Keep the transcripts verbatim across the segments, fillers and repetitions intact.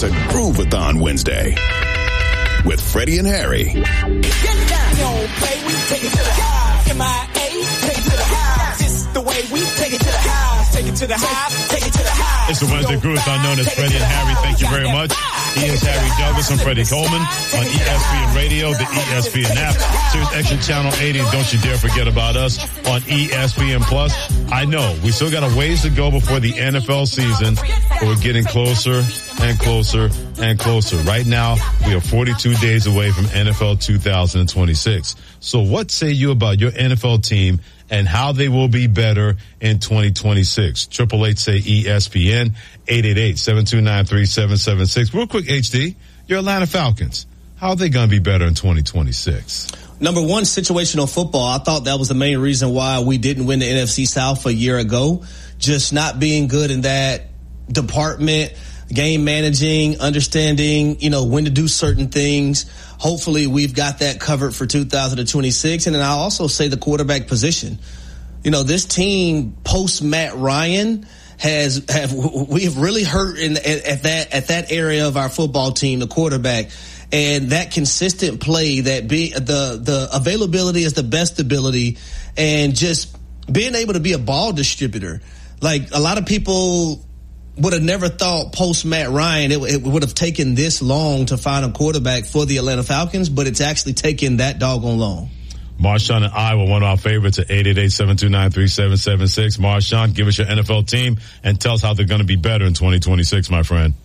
It's a Groove-a-thon Wednesday with Freddie and Harry. Get down. Don't play, we take it to the high. M I A, take it to the high. This the way we take it to the high. Take it to the high, take it to the high. It's the Wednesday Groove-a-thon known as Freddie and Harry. Thank you very much. He is Harry Douglas and Freddie Coleman on E S P N Radio, the E S P N app, Sirius X M Channel eighty, and don't you dare forget about us on E S P N Plus. I know we still got a ways to go before the N F L season, but we're getting closer and closer and closer. Right now, we are forty-two days away from N F L two thousand twenty-six. So what say you about your N F L team and how they will be better in twenty twenty-six? Triple eight say E S P N, eight eight eight, seven two nine, three seven seven six. Real quick, H D, your Atlanta Falcons, how are they going to be better in twenty twenty-six? Number one, situational football. I thought that was the main reason why we didn't win the N F C South a year ago. Just not being good in that department, game managing, understanding, you know, when to do certain things. Hopefully we've got that covered for two thousand twenty-six. And then I'll also say the quarterback position. You know, this team post Matt Ryan has have we have really hurt in at, at that at that area of our football team, the quarterback. And that consistent play, that be the the availability is the best ability, and just being able to be a ball distributor. Like a lot of people would have never thought post Matt Ryan it, it would have taken this long to find a quarterback for the Atlanta Falcons, but it's actually taken that doggone long. Marshawn and I were one of our favorites at eight eight eight, seven two nine, three seven seven six. Marshawn, give us your N F L team and tell us how they're going to be better in twenty twenty-six, my friend.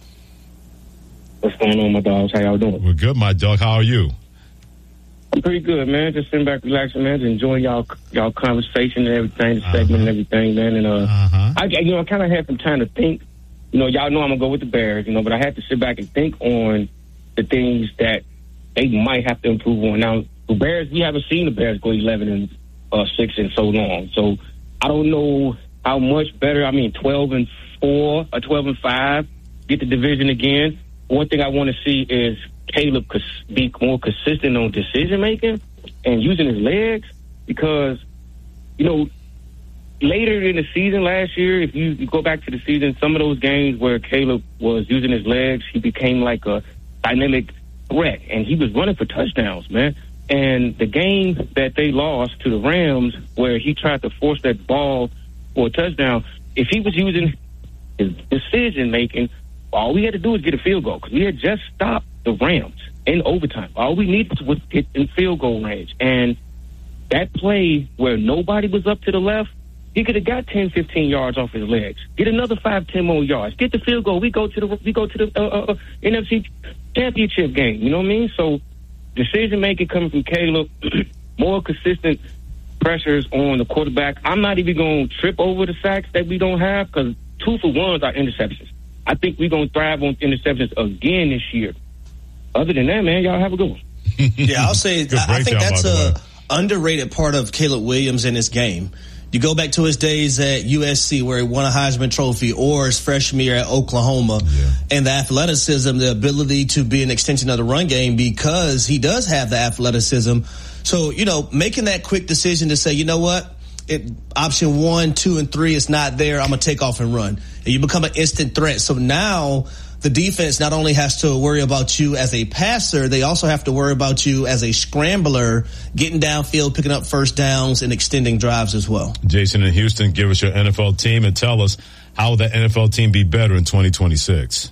What's going on, my dogs? How y'all doing? We're good, my dog. How are you? I'm pretty good, man. Just sitting back, relaxing, man. Just enjoying y'all y'all conversation and everything, the uh-huh. segment and everything, man. And uh, uh-huh. I, you know, I kind of had some time to think. You know, y'all know I'm gonna go with the Bears, you know, but I had to sit back and think on the things that they might have to improve on. Now, the Bears, we haven't seen the Bears go eleven and uh, six in so long, so I don't know how much better. I mean, twelve and four or twelve and five, get the division again. One thing I want to see is Caleb be more consistent on decision making and using his legs, because, you know, later in the season last year, if you, you go back to the season, some of those games where Caleb was using his legs, he became like a dynamic threat, and he was running for touchdowns, man. And the game that they lost to the Rams, where he tried to force that ball for a touchdown, if he was using his decision making, all we had to do was get a field goal, because we had just stopped the Rams in overtime. All we needed was get in field goal range. And that play where nobody was up to the left, he could have got ten, fifteen yards off his legs. Get another five, ten more yards. Get the field goal. We go to the we go to the uh, uh, N F C Championship game. You know what I mean? So decision making coming from Caleb, more consistent pressures on the quarterback. I'm not even going to trip over the sacks that we don't have, because two for ones are interceptions. I think we're going to thrive on interceptions again this year. Other than that, man, y'all have a good one. Yeah, I'll say I, I think that's a underrated part of Caleb Williams in this game. You go back to his days at U S C where he won a Heisman Trophy, or his freshman year at Oklahoma, yeah. and the athleticism, the ability to be an extension of the run game, because he does have the athleticism. So, you know, making that quick decision to say, you know what, it, option one, two, and three is not there, I'm going to take off and run. And you become an instant threat. So now the defense not only has to worry about you as a passer, they also have to worry about you as a scrambler, getting downfield, picking up first downs, and extending drives as well. Jason in Houston, give us your N F L team and tell us how will that N F L team be better in twenty twenty-six?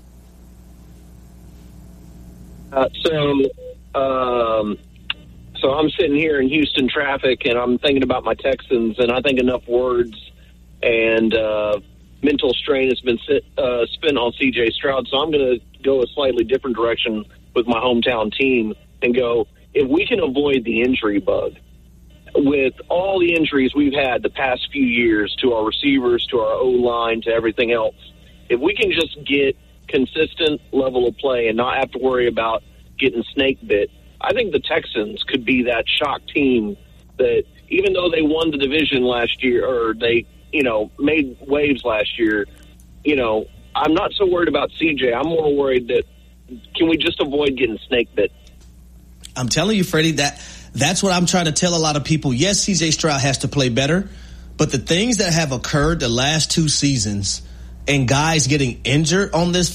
Uh, so, um, so I'm sitting here in Houston traffic, and I'm thinking about my Texans, and I think enough words and uh, mental strain has been sit, uh, spent on C J Stroud, so I'm going to go a slightly different direction with my hometown team and go, if we can avoid the injury bug, with all the injuries we've had the past few years to our receivers, to our O-line, to everything else, if we can just get consistent level of play and not have to worry about getting snake bit, I think the Texans could be that shock team that, even though they won the division last year, or they, you know, made waves last year, you know, I'm not so worried about C J. I'm more worried that, can we just avoid getting snake bit? I'm telling you, Freddie, that that's what I'm trying to tell a lot of people. Yes, C J Stroud has to play better, but the things that have occurred the last two seasons and guys getting injured on this